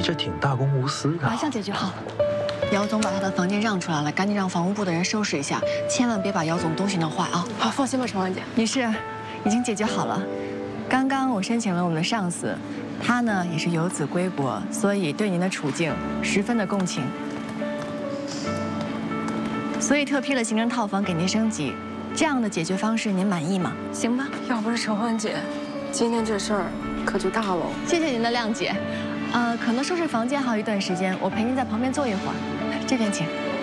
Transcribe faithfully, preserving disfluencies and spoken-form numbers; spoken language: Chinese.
这挺大公无私的。 马上解决好。姚总把他的房间让出来了，赶紧让房屋部的人收拾一下，千万别把姚总东西弄坏啊！ 好，放心吧，陈婉姐。 女士，已经解决好了。刚刚我申请了我们的上司，他呢也是有子归国，所以对您的处境十分的共情，所以特批了行政套房给您升级。这样的解决方式您满意吗？行吧。 要不是陈欢姐，今天这事儿可就大了。 谢谢您的谅解。呃，可能收拾房间还有一段时间，我陪您在旁边坐一会儿。这边请。